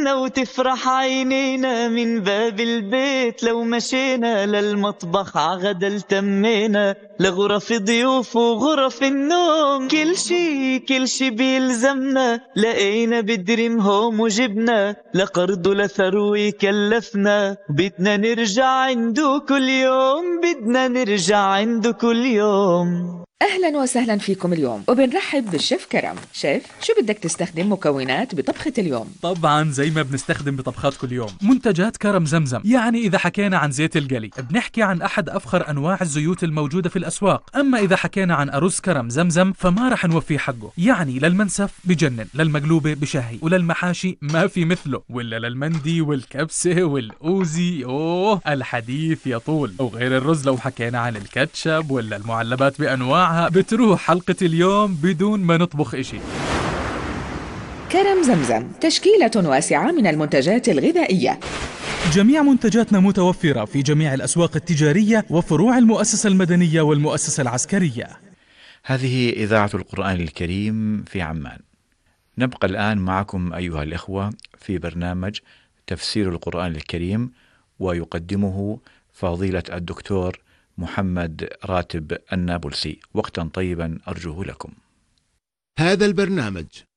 تضحكنا وتفرح عينينا من باب البيت لو مشينا للمطبخ عغدا التمينا لغرف ضيوف وغرف النوم كل شي بيلزمنا لقينا بدريم هوم وجبنا لقرض لثروي كلفنا بدنا نرجع عنده كل يوم بدنا نرجع عنده كل يوم. أهلا وسهلا فيكم اليوم وبنرحب بالشيف كرم. شيف، شو بدك تستخدم مكونات بطبخة اليوم؟ طبعا زي ما بنستخدم بطبخات كل يوم، منتجات كرم زمزم. يعني إذا حكينا عن زيت القلي بنحكي عن أحد أفخر أنواع الزيوت الموجودة في الأسواق. أما إذا حكينا عن أرز كرم زمزم فما رح نوفيه حقه. يعني للمنسف بجنن، للمقلوبة بشهي، وللمحاشي ما في مثله، ولا للمندي والكبسة والأوزي الحديث يطول. وغير الرز لو حكينا عن الكاتشب ولا المعلبات بأنواع بتروح حلقة اليوم بدون ما نطبخ إشي. كرم زمزم تشكيلة واسعة من المنتجات الغذائية. جميع منتجاتنا متوفرة في جميع الأسواق التجارية وفروع المؤسسة المدنية والمؤسسة العسكرية. هذه إذاعة القرآن الكريم في عمان. نبقى الآن معكم أيها الإخوة في برنامج تفسير القرآن الكريم، ويقدمه فضيلة الدكتور محمد راتب النابلسي. وقتا طيبا أرجوه لكم. هذا البرنامج